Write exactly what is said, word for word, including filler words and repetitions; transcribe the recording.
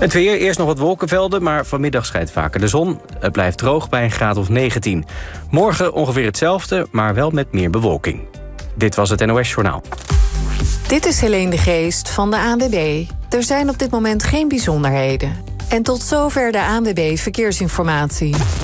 Het weer, eerst nog wat wolkenvelden, maar vanmiddag schijnt vaker de zon. Het blijft droog bij een graad of negentien. Morgen ongeveer hetzelfde, maar wel met meer bewolking. Dit was het N O S Journaal. Dit is Helene de Geest van de A N W B. Er zijn op dit moment geen bijzonderheden. En tot zover de A N W B Verkeersinformatie.